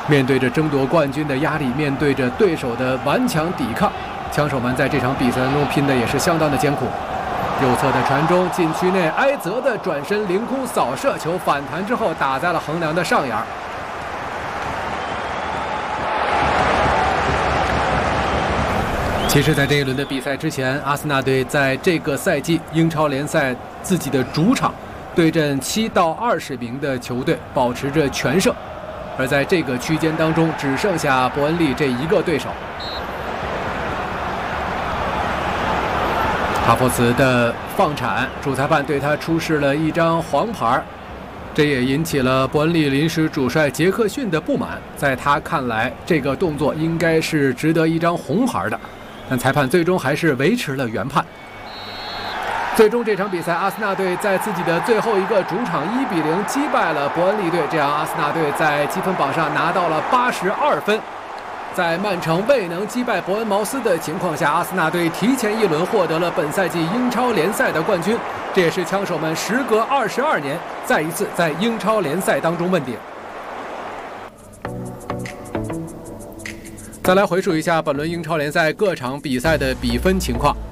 面对着争夺冠军的压力，面对着对手的顽强抵抗，枪手们在这场比赛当中拼的也是相当的艰苦。右侧的传中，禁区内埃泽的转身凌空扫射球反弹之后打在了横梁的上沿。其实，在这一轮的比赛之前，阿森纳队在这个赛季英超联赛自己的主场对阵7到20名的球队，保持着全胜。而在这个区间当中，只剩下伯恩利这一个对手。哈弗茨的放铲，主裁判对他出示了一张黄牌，这也引起了伯恩利临时主帅杰克逊的不满。在他看来，这个动作应该是值得一张红牌的，但裁判最终还是维持了原判。最终这场比赛，阿森纳队在自己的最后一个主场1比0击败了伯恩利队，这样阿森纳队在积分榜上拿到了82分。在曼城未能击败伯恩茅斯的情况下，阿森纳队提前一轮获得了本赛季英超联赛的冠军，这也是枪手们时隔22年再一次在英超联赛当中问鼎。再来回数一下本轮英超联赛各场比赛的比分情况。